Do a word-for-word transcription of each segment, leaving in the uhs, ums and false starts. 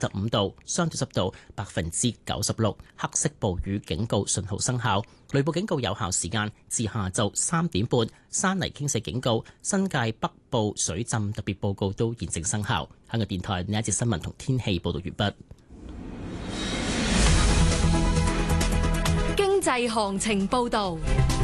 十五度，相對濕度百分之九十六，黑色暴雨警告信號生效，雷暴警告有效時間至下晝三點半，山泥傾瀉警告、新界北部水浸特別報告都現正生效。香港電台呢一節新聞同天氣報道完畢。 經濟行情報道。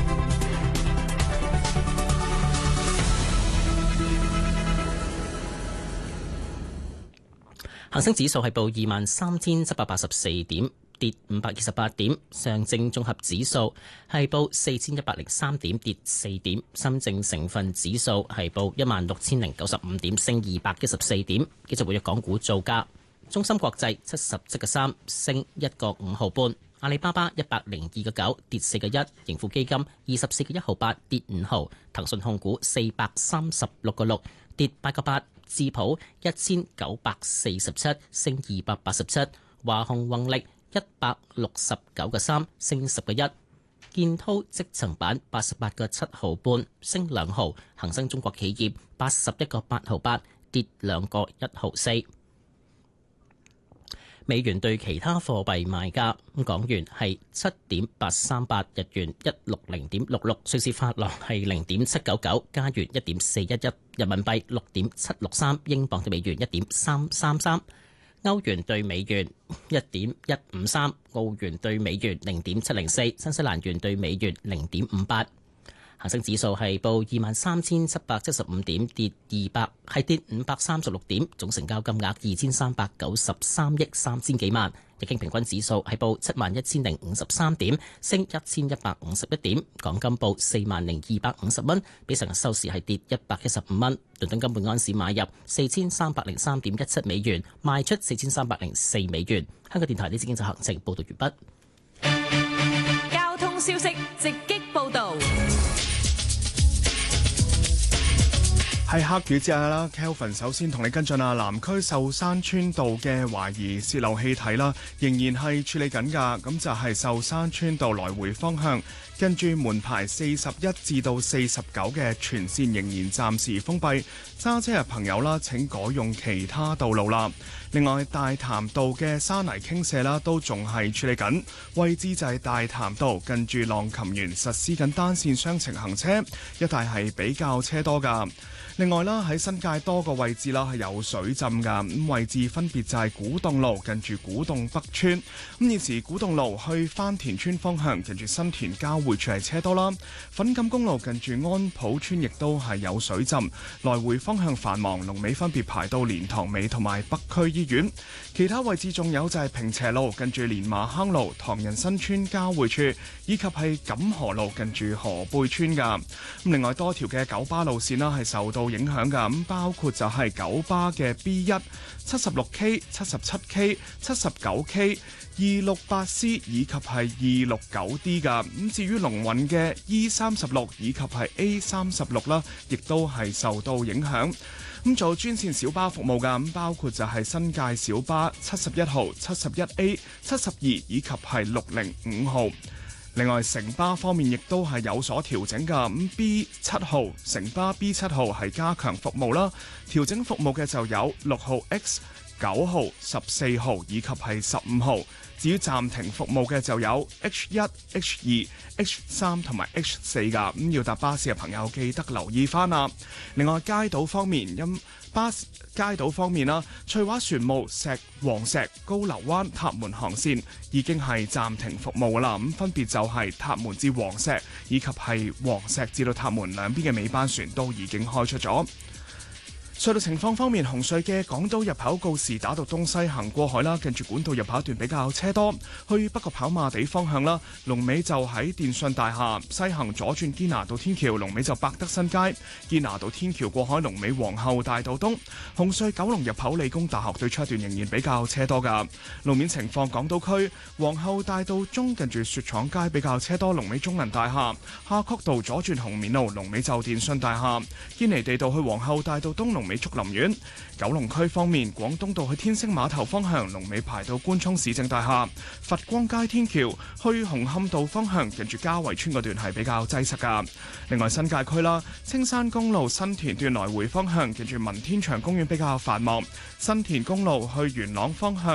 恒生指數係報二萬三千七百八十四點，跌五百二十八點。上證綜合指數係報四千一百零三點，跌四點。深證成分指數係報一萬六千零九十五點，升二百一十四點。繼續活躍港股造價，中芯國際七十七個三，升一個五毫半。阿里巴巴一百零二個九，跌四個一。盈富基金二十四個一毫八，跌五毫。騰訊控股四百三十六個六，跌八個八。智普一千九百四十七，升二百八十七。華虹宏力一百六十九個三，升十個一。建滔積層板八十八個七毫半，升兩毫。恒生中國企業八十一個八毫八，跌兩個一毫四。美元對其他貨幣賣價：港元係七點八三八，日元一六零點六六，瑞士法郎係零點七九九，加元一點四一一，人民幣六點七六三，英鎊對美元一點三三三，歐元對美元一點一五三，澳元對美元零點七零四，新西蘭元對美元零點五八。恒生指數係報二萬三千七百七十五點，跌二百，係跌五百三十六點，總成交金額二千三百九十三億三千幾萬。日經平均指數係報七萬一千零五十三點，升一千一百五十一點。港金報四萬零二百五十蚊，比上日收市係跌一百一十五蚊。倫敦金每安士買入四千三百零三點一七美元，賣出四千三百零四美元。香港電台呢次經濟行情報道完畢。交通消息直擊報道。 係黑雨之下啦 ，Kelvin 首先同你跟進啊，南區壽山村道嘅懷疑泄漏氣體啦，仍然係處理緊㗎。咁就係壽山村道來回方向，跟住門牌四十一至到四十九嘅全線仍然暫時封閉，揸車嘅朋友啦，請改用其他道路啦。另外，大潭道嘅山泥傾瀉啦，都仲係處理緊，位置就係大潭道近住浪琴園實施緊單線雙程行車，一帶係比較車多㗎。另外啦，喺新界多個位置啦係有水浸㗎，咁位置分別就係古洞路近住古洞北村，咁現時古洞路去番田村方向近住新田交匯處係車多啦。粉錦公路近住安普村亦都係有水浸，來回方向繁忙，龍尾分別排到蓮塘尾同埋北區醫院。其他位置仲有就係平斜路近住蓮麻坑路、唐人新村交匯處，以及係錦河路近住河背村㗎。咁另外多條嘅九巴路線啦係受到影響㗎，咁包括就係九巴嘅 B 一、七十六 K、七十七 K、七十九 K、二六八 C 以及係二六九 D 㗎。咁至於龍運嘅 E 三十六以及係 A 三十六啦，亦都係受到影響。咁做專線小巴服務㗎，咁包括就係新界小巴七十一號、七十一 A、七十二以及係六零五號。另外城巴方面亦都係有所調整㗎，咁 B 七號城巴 B 七號係加強服務啦，調整服務嘅就有六號 X、九號、十四號以及係十五號。至於暫停服務嘅就有 H 一、H 二、H 三同埋 H 四㗎，咁要搭巴士嘅朋友記得留意翻啦。另外街島方面，因巴士街島方面啦，翠華船務石黃石高流灣塔門航線已經係暫停服務㗎啦，咁分別就係塔門至黃石以及係黃石至到塔門兩邊嘅尾班船都已經開出咗。隧道情況方面，紅隧嘅港島入口告士打道東西行過海啦，近住管道入口一段比較車多。去北角跑馬地方向啦，龍尾就喺電訊大廈；西行左轉堅拿道天橋，龍尾就百德新街。堅拿道天橋過海，龍尾皇后大道東。紅隧九龍入口理工大學對出一段仍然比較車多㗎。路面情況，港島區皇后大道中近住雪廠街比較車多，龍尾中銀大廈。夏慤道左轉紅棉路，龍尾就電訊大廈。堅尼地道去皇后大道東龍龍尾竹林苑。九龍區方面，廣東道去天星碼頭方向龍尾排到官涌市政大廈。佛光街天橋去紅磡道方向，近住嘉圍村嗰段係比較擠塞噶。另外新界區啦，青山公路新田段來回方向，近住文天祥公園比較繁忙。新田公路去元朗方向